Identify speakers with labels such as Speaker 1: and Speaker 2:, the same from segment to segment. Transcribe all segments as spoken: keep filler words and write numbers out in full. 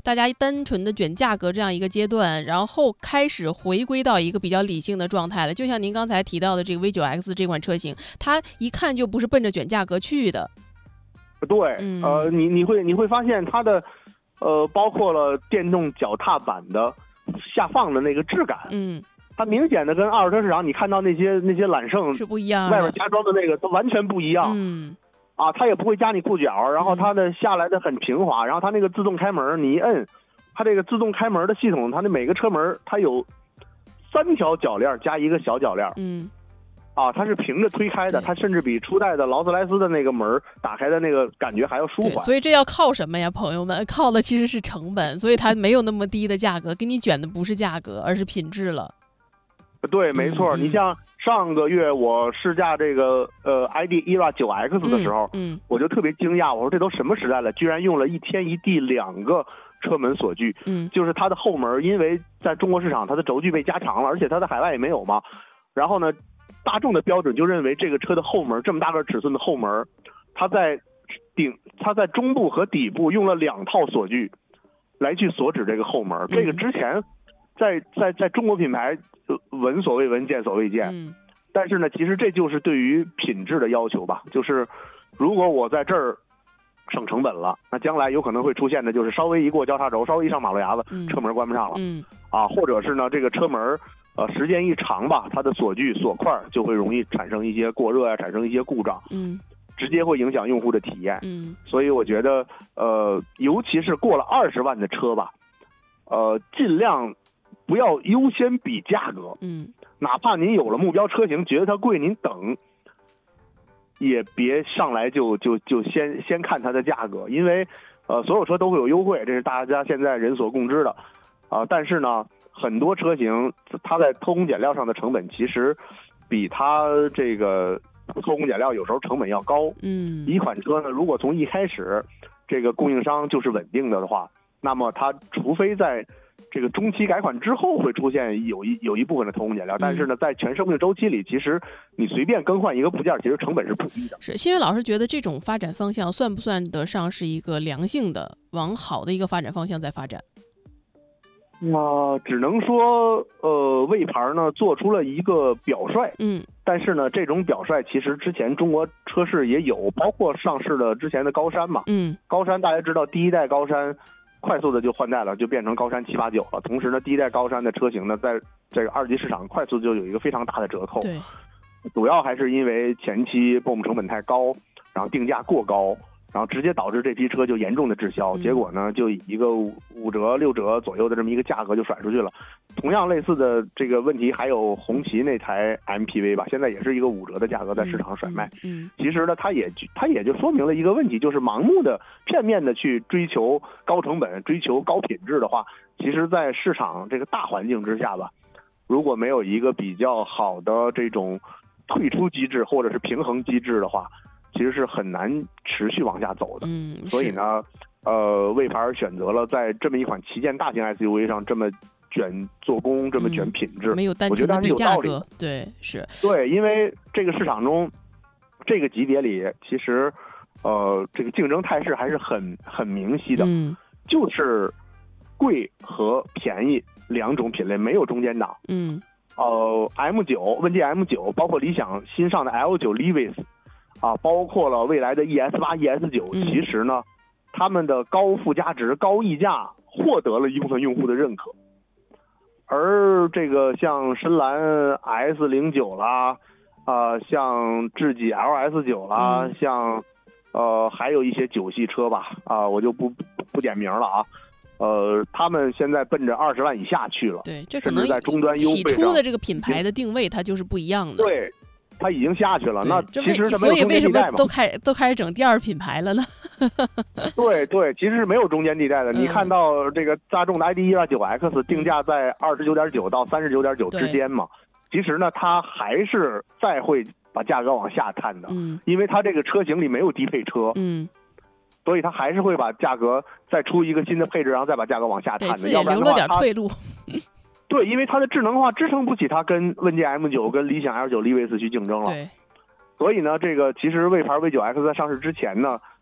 Speaker 1: 大家单纯的卷价格这样一个阶段，然后开始回归到一个比较理性的状态了。就像您刚才提到的这个 V 九 X 这款车型，它一看就不是奔着卷价格去的。
Speaker 2: 对，
Speaker 1: 嗯、
Speaker 2: 呃，你你会你会发现它的，呃，包括了电动脚踏板的下放的那个质感，
Speaker 1: 嗯，
Speaker 2: 它明显的跟二手车市场你看到那些那些揽胜
Speaker 1: 是不一样的，
Speaker 2: 外面加装的那个都完全不一样。
Speaker 1: 嗯，
Speaker 2: 啊，它也不会夹你裤脚，然后它的下来的很平滑，然后它那个自动开门，你一摁，它这个自动开门的系统，它的每个车门它有三条铰链加一个小铰链，
Speaker 1: 嗯。
Speaker 2: 啊，它是平着推开的，它甚至比初代的劳斯莱斯的那个门打开的那个感觉还要舒缓。
Speaker 1: 所以这要靠什么呀，朋友们？靠的其实是成本，所以它没有那么低的价格，给你卷的不是价格，而是品质了。
Speaker 2: 对，没错。嗯、你像上个月我试驾这个呃 I D E R A 九 X 的时候，
Speaker 1: 嗯，嗯
Speaker 2: 我就特别惊讶，我说这都什么时代了，居然用了一天一地两个车门锁具，
Speaker 1: 嗯，
Speaker 2: 就是它的后门，因为在中国市场它的轴距被加长了，而且它在海外也没有嘛，然后呢。大众的标准就认为这个车的后门这么大个尺寸的后门，它在顶它在中部和底部用了两套锁具来去锁止这个后门。嗯、这个之前在在在中国品牌闻所未闻见所未见。
Speaker 1: 嗯、
Speaker 2: 但是呢，其实这就是对于品质的要求吧。就是如果我在这儿省成本了，那将来有可能会出现的就是稍微一过交叉轴，稍微一上马路牙子，
Speaker 1: 嗯、
Speaker 2: 车门关不上了。
Speaker 1: 嗯
Speaker 2: 啊，或者是呢这个车门。呃，时间一长吧，它的锁具锁块就会容易产生一些过热呀、啊，产生一些故障，
Speaker 1: 嗯，
Speaker 2: 直接会影响用户的体验，
Speaker 1: 嗯，
Speaker 2: 所以我觉得，呃，尤其是过了二十万的车吧，呃，尽量不要优先比价格，
Speaker 1: 嗯，
Speaker 2: 哪怕您有了目标车型，觉得它贵，您等，也别上来就就就先先看它的价格，因为呃，所有车都会有优惠，这是大家现在人所共知的，啊、呃，但是呢。很多车型，它在偷工减料上的成本其实比它这个偷工减料有时候成本要高。
Speaker 1: 嗯，
Speaker 2: 一款车呢，如果从一开始这个供应商就是稳定的的话，那么它除非在这个中期改款之后会出现有一有一部分的偷工减料，但是呢，在全生命周期里，其实你随便更换一个部件，其实成本是不低的。
Speaker 1: 是，新月老师觉得这种发展方向算不算得上是一个良性的，往好的一个发展方向在发展？
Speaker 2: 那、呃、只能说，呃，魏牌呢做出了一个表率，
Speaker 1: 嗯，
Speaker 2: 但是呢，这种表率其实之前中国车市也有，包括上市的之前的高山嘛，
Speaker 1: 嗯，
Speaker 2: 高山大家知道，第一代高山快速的就换代了，就变成高山七八九了。同时呢，第一代高山的车型呢，在这个二级市场快速就有一个非常大的折扣，
Speaker 1: 对，
Speaker 2: 主要还是因为前期 B O M 成本太高，然后定价过高。然后直接导致这批车就严重的滞销，结果呢，就以一个五五折六折左右的这么一个价格就甩出去了。同样类似的这个问题还有红旗那台 M P V 吧，现在也是一个五折的价格在市场甩卖。
Speaker 1: 嗯，嗯
Speaker 2: 其实呢，它也它也就说明了一个问题，就是盲目的、片面的去追求高成本、追求高品质的话，其实在市场这个大环境之下吧，如果没有一个比较好的这种退出机制或者是平衡机制的话。其实是很难持续往下走的，
Speaker 1: 嗯，
Speaker 2: 所以呢，呃，魏牌选择了在这么一款旗舰大型 S U V 上这么卷做工，这么卷品质，
Speaker 1: 嗯、没有单纯的比价格，对，是，
Speaker 2: 对，因为这个市场中，这个级别里，其实，呃，这个竞争态势还是很很明晰的，
Speaker 1: 嗯，
Speaker 2: 就是贵和便宜两种品类，没有中间档，
Speaker 1: 嗯，
Speaker 2: 呃 ，M 九问界 M 九，包括理想新上的 L 九 Levis。啊，包括了未来的 E S 八、E S 九，其实呢，他们的高附加值、高溢价获得了一部分用户的认可，而这个像深蓝 S 零九啦，啊、呃，像智己 L S 九啦，
Speaker 1: 嗯、
Speaker 2: 像呃还有一些九系车吧，啊、呃，我就不不点名了啊。呃，他们现在奔着二十万以下去了，
Speaker 1: 对，这可能
Speaker 2: 在终端优惠
Speaker 1: 起初的这个品牌的定位它就是不一样的，
Speaker 2: 对。它已经下去了，那其实是
Speaker 1: 所以为什么都
Speaker 2: 开
Speaker 1: 都开始整第二品牌了呢？
Speaker 2: 对对，其实是没有中间地带的。嗯、你看到这个大众的 I D E R A 九 X 定价在二十九点九到三十九点九之间嘛，其实呢，它还是再会把价格往下探的，
Speaker 1: 嗯，
Speaker 2: 因为它这个车型里没有低配车，
Speaker 1: 嗯，
Speaker 2: 所以它还是会把价格再出一个新的配置，然后再把价格往下探的，
Speaker 1: 要不然留了点退路。
Speaker 2: 对，因为它的智能化支撑不起它跟问界 M 九、跟理想 L 九 Levis 去竞争了。
Speaker 1: 对，
Speaker 2: 所以呢，这个其实魏牌 V 九 X 在上市之前呢，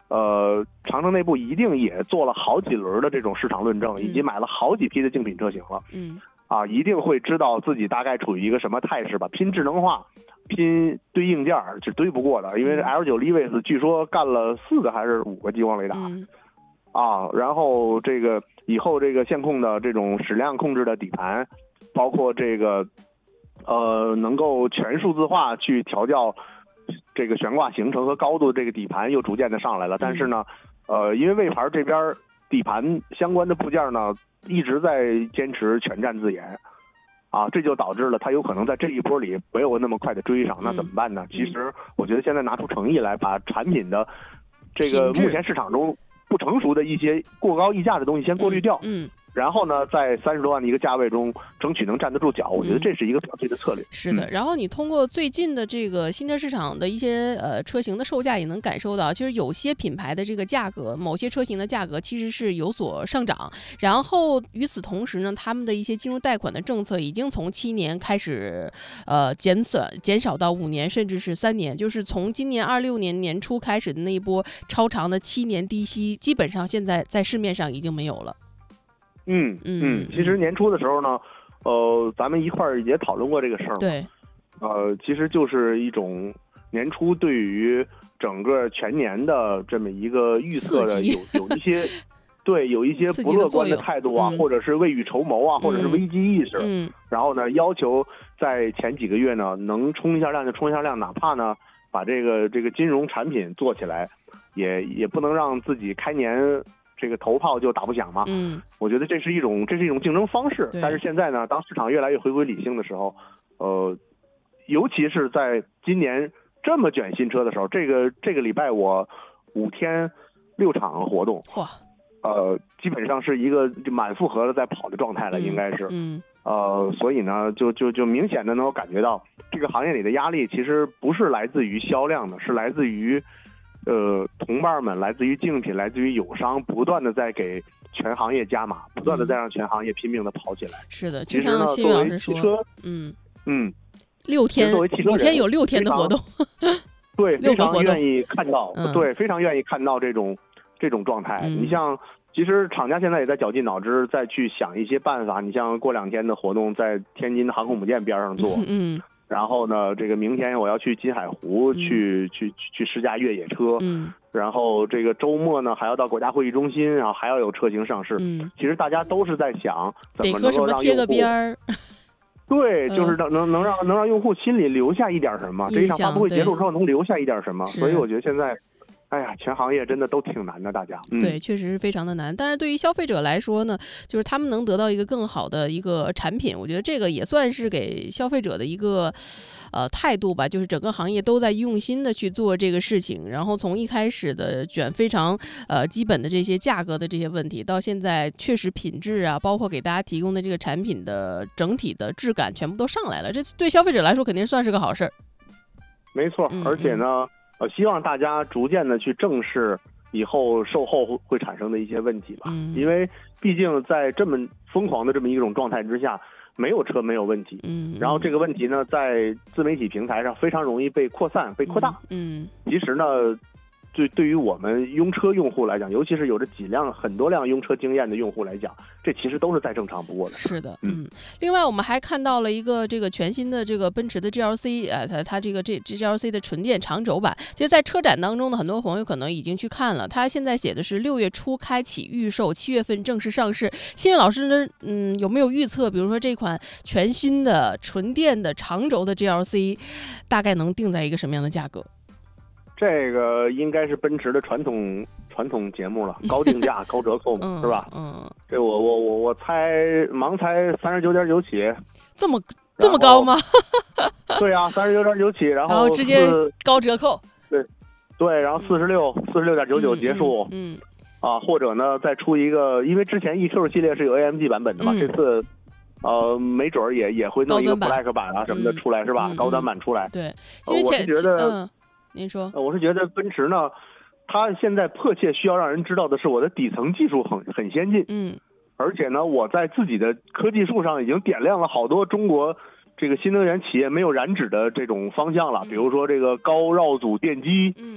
Speaker 2: 呃，长城内部一定也做了好几轮的这种市场论证，以及买了好几批的竞品车型了。
Speaker 1: 嗯，
Speaker 2: 啊，一定会知道自己大概处于一个什么态势吧。拼智能化，拼堆硬件是堆不过的，因为 L 九 Levis 据说干了四个还是五个激光雷达。
Speaker 1: 嗯
Speaker 2: 啊，然后这个以后这个线控的这种矢量控制的底盘，包括这个呃能够全数字化去调教这个悬挂行程和高度，这个底盘又逐渐的上来了。但是呢，呃，因为魏牌这边底盘相关的部件呢一直在坚持全站自研。啊，这就导致了它有可能在这一波里没有那么快的追上，那怎么办呢？其实我觉得现在拿出诚意来，把产品的这个目前市场中不成熟的一些过高溢价的东西先过滤掉，
Speaker 1: 嗯，嗯
Speaker 2: 然后呢，在三十多万的一个价位中，争取能站得住脚，我觉得这是一个比较对的策略。
Speaker 1: 是的，然后你通过最近的这个新车市场的一些呃车型的售价，也能感受到，就是有些品牌的这个价格，某些车型的价格其实是有所上涨。然后与此同时呢，他们的一些金融贷款的政策已经从七年开始呃减损减少到五年，甚至是三年。就是从今年二六年年初开始的那一波超长的七年低息，基本上现在在市面上已经没有了。
Speaker 2: 嗯嗯，其实年初的时候呢，呃，咱们一块儿也讨论过这个事儿。
Speaker 1: 对，
Speaker 2: 呃，其实就是一种年初对于整个全年的这么一个预测的有有一些，对，有一些不乐观的态度啊，
Speaker 1: 嗯、
Speaker 2: 或者是未雨绸缪啊，或者是危机意识。
Speaker 1: 嗯。
Speaker 2: 然后呢，要求在前几个月呢，能冲一下量就冲一下量，哪怕呢把这个这个金融产品做起来，也也不能让自己开年。这个头炮就打不响嘛，
Speaker 1: 嗯，
Speaker 2: 我觉得这是一种这是一种竞争方式。但是现在呢，当市场越来越回归理性的时候，呃，尤其是在今年这么卷新车的时候，这个这个礼拜我五天六场活动，
Speaker 1: 哇，
Speaker 2: 呃，基本上是一个满负荷的在跑的状态了，
Speaker 1: 嗯、
Speaker 2: 应该是，
Speaker 1: 嗯，
Speaker 2: 呃，所以呢，就就就明显的能够感觉到这个行业里的压力其实不是来自于销量的，是来自于。呃，同伴们来自于竞品，来自于友商，不断的在给全行业加码，不断的在让全行业拼命的跑起来。
Speaker 1: 嗯、是的，
Speaker 2: 其实呢，
Speaker 1: 谢老师说，
Speaker 2: 嗯嗯，
Speaker 1: 六天，
Speaker 2: 作为汽车
Speaker 1: 五天有六天的活动，
Speaker 2: 对，非常愿意看到，
Speaker 1: 嗯、
Speaker 2: 对，非常愿意看到这种这种状态。
Speaker 1: 嗯、
Speaker 2: 你像，其实厂家现在也在绞尽脑汁，再去想一些办法。你像过两天的活动，在天津航空母舰边上做，
Speaker 1: 嗯。
Speaker 2: 然后呢，这个明天我要去金海湖去、嗯、去去试驾越野车，
Speaker 1: 嗯，
Speaker 2: 然后这个周末呢还要到国家会议中心，然后还要有车型上市。
Speaker 1: 嗯，
Speaker 2: 其实大家都是在想怎么
Speaker 1: 能够让贴个边儿，
Speaker 2: 对，就是能能能让能让用户心里留下一点什么，这一场发布会结束之后能留下一点什么，所以我觉得现在。哎呀，全行业真的都挺难的，大家。嗯、
Speaker 1: 对，确实是非常的难。但是对于消费者来说呢，就是他们能得到一个更好的一个产品，我觉得这个也算是给消费者的一个呃态度吧。就是整个行业都在用心的去做这个事情，然后从一开始的卷非常呃基本的这些价格的这些问题，到现在确实品质啊，包括给大家提供的这个产品的整体的质感全部都上来了。这对消费者来说肯定算是个好事儿。
Speaker 2: 没错，而且呢。嗯呃，希望大家逐渐的去正视以后售后会产生的一些问题吧，
Speaker 1: 嗯、
Speaker 2: 因为毕竟在这么疯狂的这么一种状态之下，没有车没有问题，
Speaker 1: 嗯，
Speaker 2: 然后这个问题呢，在自媒体平台上非常容易被扩散、被扩大，
Speaker 1: 嗯，
Speaker 2: 其实呢。对，对于我们用车用户来讲，尤其是有着几辆、很多辆用车经验的用户来讲，这其实都是再正常不过的。
Speaker 1: 是的，嗯。另外，我们还看到了一个这个全新的这个奔驰的 G L C， 呃，它它这个这 G L C 的纯电长轴版，其实，在车展当中呢，很多朋友可能已经去看了。它现在写的是六月初开启预售，七月份正式上市。新月老师呢，嗯，有没有预测？比如说这款全新的纯电的长轴的 G L C， 大概能定在一个什么样的价格？
Speaker 2: 这个应该是奔驰的传统传统节目了，高定价高折扣嘛，
Speaker 1: 嗯、
Speaker 2: 是吧？
Speaker 1: 嗯，
Speaker 2: 这我我我我猜盲猜三十九点九起，
Speaker 1: 这么这么高吗？
Speaker 2: 对啊，三十九点九起，然后
Speaker 1: 然后直接高折扣，
Speaker 2: 对对，然后四十六四十六点九九结束，
Speaker 1: 嗯，嗯
Speaker 2: 啊，或者呢再出一个，因为之前 E Q 系列是有 A M G 版本的嘛，
Speaker 1: 嗯、
Speaker 2: 这次。呃，没准儿也也会弄一个 Black 版啊什么的出来，
Speaker 1: 嗯、
Speaker 2: 是吧？
Speaker 1: 嗯、
Speaker 2: 高端版出来。
Speaker 1: 对，
Speaker 2: 因为我是觉得，
Speaker 1: 嗯，您说，
Speaker 2: 我是觉得奔驰呢，它现在迫切需要让人知道的是，我的底层技术很很先进，
Speaker 1: 嗯，
Speaker 2: 而且呢，我在自己的科技树上已经点亮了好多中国这个新能源企业没有染指的这种方向了，
Speaker 1: 嗯、
Speaker 2: 比如说这个高绕阻电机，
Speaker 1: 嗯，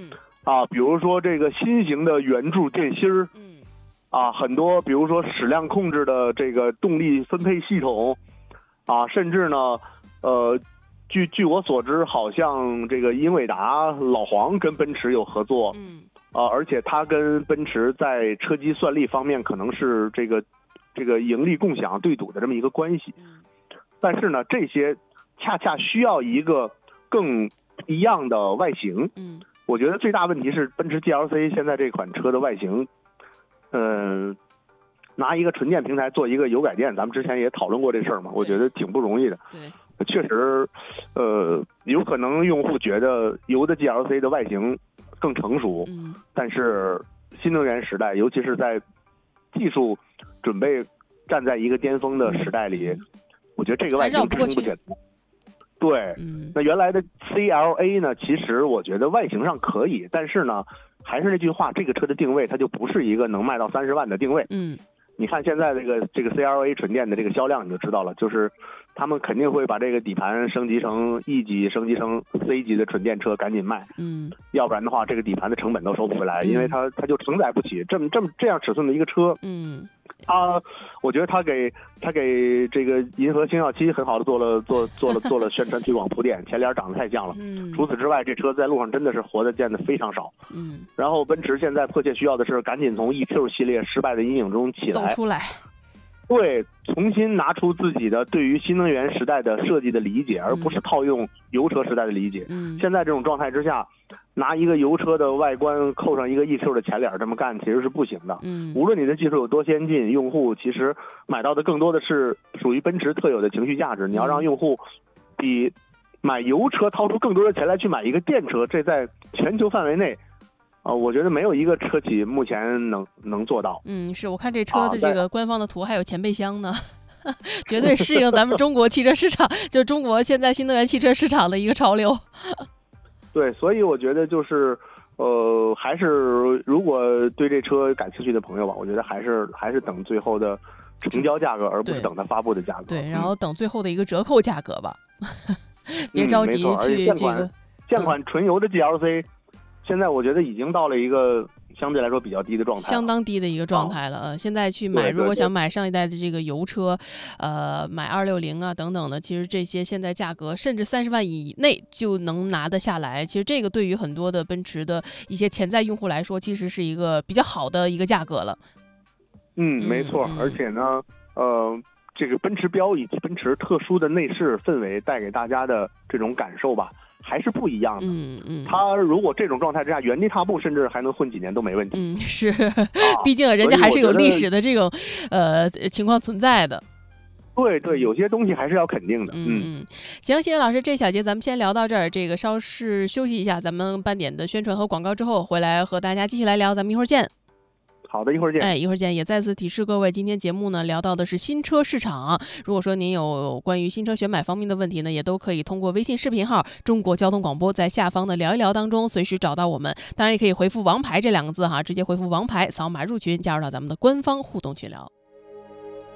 Speaker 2: 啊，比如说这个新型的圆柱电芯儿，
Speaker 1: 嗯，
Speaker 2: 啊，很多比如说矢量控制的这个动力分配系统，啊，甚至呢，呃，据据我所知，好像这个英伟达老黄跟奔驰有合作，
Speaker 1: 嗯，
Speaker 2: 啊，而且他跟奔驰在车机算力方面可能是这个这个盈利共享对赌的这么一个关系，
Speaker 1: 嗯，
Speaker 2: 但是呢，这些恰恰需要一个更一样的外形，
Speaker 1: 嗯，
Speaker 2: 我觉得最大问题是奔驰 G L C 现在这款车的外形，嗯、拿一个纯电平台做一个油改电，咱们之前也讨论过这事儿嘛，我觉得挺不容易的。
Speaker 1: 对，
Speaker 2: 确实，呃，有可能用户觉得油的 G L C 的外形更成熟，
Speaker 1: 嗯，但
Speaker 2: 是新能源时代，尤其是在技术准备站在一个巅峰的时代里，嗯、我觉得这个外形支撑不起来。对，
Speaker 1: 嗯，
Speaker 2: 那原来的 C L A 呢，其实我觉得外形上可以，但是呢，还是那句话，这个车的定位它就不是一个能卖到三十万的定位。
Speaker 1: 嗯，
Speaker 2: 你看现在这个这个 C L A 纯电的这个销量，你就知道了，就是他们肯定会把这个底盘升级成 E 级，升级成 C 级的纯电车，赶紧卖。
Speaker 1: 嗯，
Speaker 2: 要不然的话，这个底盘的成本都收不回来，嗯、因为它它就承载不起这么这么这样尺寸的一个车。
Speaker 1: 嗯。
Speaker 2: 他，我觉得他给他给这个银河星耀七很好的做了做做了做了宣传推广铺垫，前脸长得太像了。
Speaker 1: 嗯。除
Speaker 2: 此之外，这车在路上真的是活的见的非常少。
Speaker 1: 嗯。
Speaker 2: 然后奔驰现在迫切需要的是赶紧从 E Q 系列失败的阴影中起来，
Speaker 1: 走出来。
Speaker 2: 对，重新拿出自己的对于新能源时代的设计的理解，而不是套用油车时代的理解。
Speaker 1: 嗯。
Speaker 2: 现在这种状态之下，拿一个油车的外观扣上一个 E Q 的前脸，这么干其实是不行的。
Speaker 1: 嗯，
Speaker 2: 无论你的技术有多先进，用户其实买到的更多的是属于奔驰特有的情绪价值。你要让用户比买油车掏出更多的钱来去买一个电车，这在全球范围内，啊、呃，我觉得没有一个车企目前能能做到。
Speaker 1: 嗯，是我看这车的这个官方的图还有前备箱呢。啊、绝对适应咱们中国汽车市场，就中国现在新能源汽车市场的一个潮流。
Speaker 2: 对，所以我觉得就是，呃，还是如果对这车感兴趣的朋友吧，我觉得还是还是等最后的成交价格，而不是等它发布的价格。
Speaker 1: 对，然后等最后的一个折扣价格吧，别着急去这个。
Speaker 2: 现款纯油的 G L C，、嗯、现在我觉得已经到了一个相对来说比较低的状态，
Speaker 1: 相当低的一个状态了。呃、哦，现在去买，如果想买上一代的这个油车，呃，买二六零啊等等的，其实这些现在价格甚至三十万以内就能拿得下来。其实这个对于很多的奔驰的一些潜在用户来说，其实是一个比较好的一个价格了。
Speaker 2: 嗯，没错，嗯、而且呢，呃，这个奔驰标以及奔驰特殊的内饰氛围带给大家的这种感受吧。还是不一样的。
Speaker 1: 嗯嗯，
Speaker 2: 他如果这种状态之下原地踏步，甚至还能混几年都没问题。
Speaker 1: 嗯，是，啊、毕竟人家还是有历史的这种呃情况存在的。
Speaker 2: 对对，有些东西还是要肯定的。
Speaker 1: 嗯嗯，行，谢谢老师，这小节咱们先聊到这儿，这个稍事休息一下，咱们半点的宣传和广告之后回来和大家继续来聊，咱们一会儿见。
Speaker 2: 好的，一会儿见。
Speaker 1: 哎，一会儿见。也再次提示各位，今天节目呢聊到的是新车市场。如果说您有关于新车选买方面的问题呢，也都可以通过微信视频号“中国交通广播”在下方的聊一聊当中随时找到我们。当然，也可以回复“王牌”这两个字哈，直接回复“王牌”，扫码入群，加入到咱们的官方互动群聊。